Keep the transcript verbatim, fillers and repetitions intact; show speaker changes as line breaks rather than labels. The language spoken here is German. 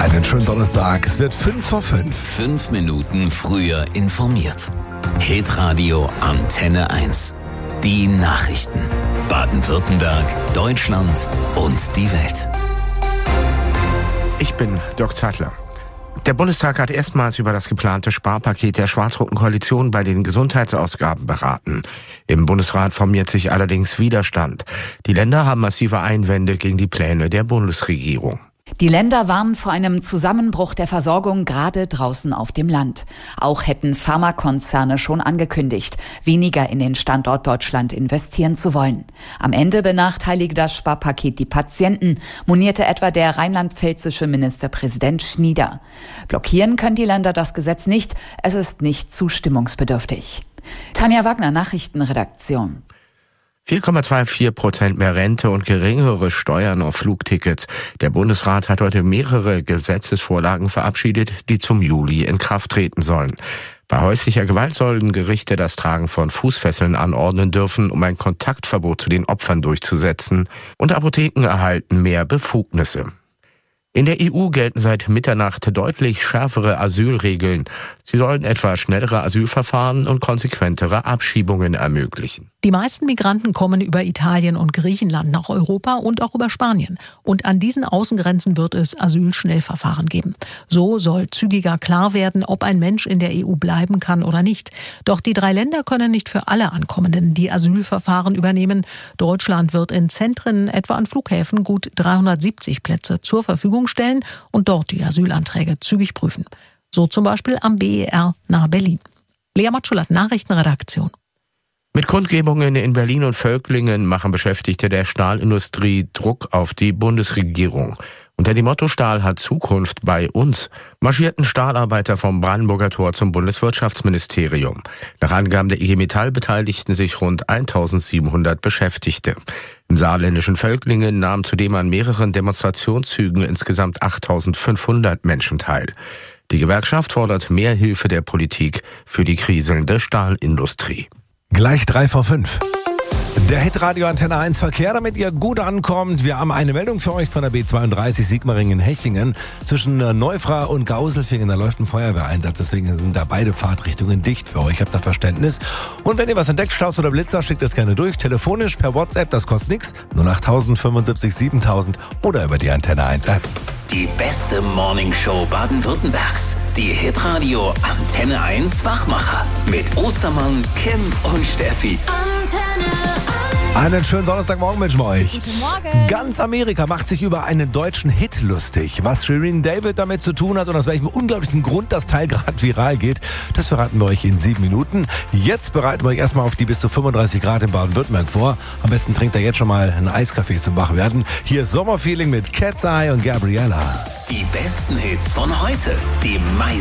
Einen schönen Donnerstag. Es wird fünf vor fünf.
Fünf Minuten früher informiert. Hitradio Antenne eins. Die Nachrichten. Baden-Württemberg, Deutschland und die Welt.
Ich bin Dirk Zeitler. Der Bundestag hat erstmals über das geplante Sparpaket der schwarz-roten Koalition bei den Gesundheitsausgaben beraten. Im Bundesrat formiert sich allerdings Widerstand. Die Länder haben massive Einwände gegen die Pläne der Bundesregierung.
Die Länder warnen vor einem Zusammenbruch der Versorgung gerade draußen auf dem Land. Auch hätten Pharmakonzerne schon angekündigt, weniger in den Standort Deutschland investieren zu wollen. Am Ende benachteilige das Sparpaket die Patienten, monierte etwa der rheinland-pfälzische Ministerpräsident Schnieder. Blockieren können die Länder das Gesetz nicht, es ist nicht zustimmungsbedürftig. Tanja Wagner, Nachrichtenredaktion.
vier Komma vierundzwanzig Prozent mehr Rente und geringere Steuern auf Flugtickets. Der Bundesrat hat heute mehrere Gesetzesvorlagen verabschiedet, die zum Juli in Kraft treten sollen. Bei häuslicher Gewalt sollen Gerichte das Tragen von Fußfesseln anordnen dürfen, um ein Kontaktverbot zu den Opfern durchzusetzen. Und Apotheken erhalten mehr Befugnisse. In der E U gelten seit Mitternacht deutlich schärfere Asylregeln. Sie sollen etwa schnellere Asylverfahren und konsequentere Abschiebungen ermöglichen.
Die meisten Migranten kommen über Italien und Griechenland nach Europa und auch über Spanien. Und an diesen Außengrenzen wird es Asylschnellverfahren geben. So soll zügiger klar werden, ob ein Mensch in der E U bleiben kann oder nicht. Doch die drei Länder können nicht für alle Ankommenden die Asylverfahren übernehmen. Deutschland wird in Zentren, etwa an Flughäfen, gut dreihundertsiebzig Plätze zur Verfügung stellen und dort die Asylanträge zügig prüfen. So zum Beispiel am B E R nahe Berlin. Lea Matschulat, Nachrichtenredaktion.
Mit Kundgebungen in Berlin und Völklingen machen Beschäftigte der Stahlindustrie Druck auf die Bundesregierung. Unter dem Motto Stahl hat Zukunft bei uns marschierten Stahlarbeiter vom Brandenburger Tor zum Bundeswirtschaftsministerium. Nach Angaben der I G Metall beteiligten sich rund eintausendsiebenhundert Beschäftigte. Im saarländischen Völklingen nahmen zudem an mehreren Demonstrationszügen insgesamt achttausendfünfhundert Menschen teil. Die Gewerkschaft fordert mehr Hilfe der Politik für die kriselnde Stahlindustrie.
Gleich drei vor fünf. Der Hitradio Antenne eins Verkehr, damit ihr gut ankommt. Wir haben eine Meldung für euch von der B zweiunddreißig Sigmaringen-Hechingen. Zwischen Neufra und Gauselfingen, da läuft ein Feuerwehreinsatz. Deswegen sind da beide Fahrtrichtungen dicht für euch. Habt da Verständnis. Und wenn ihr was entdeckt, Staus oder Blitzer, schickt es gerne durch. Telefonisch, per WhatsApp, das kostet nichts. null acht null null fünfundsiebzig siebentausend oder über die Antenne eins App.
Die beste Morningshow Baden-Württembergs. Die Hitradio Antenne eins Wachmacher. Mit Ostermann, Kim und Steffi.
Antenne eins.
Einen schönen Donnerstagmorgen wünschen wir euch.
Guten Morgen.
Ganz Amerika macht sich über einen deutschen Hit lustig. Was Shirin David damit zu tun hat und aus welchem unglaublichen Grund das Teil gerade viral geht, das verraten wir euch in sieben Minuten. Jetzt bereiten wir euch erstmal auf die bis zu fünfunddreißig Grad in Baden-Württemberg vor. Am besten trinkt ihr jetzt schon mal einen Eiskaffee zum Wachwerden. Hier ist Sommerfeeling mit Cat's Eye und Gabriella.
Die besten Hits von heute. Die meisten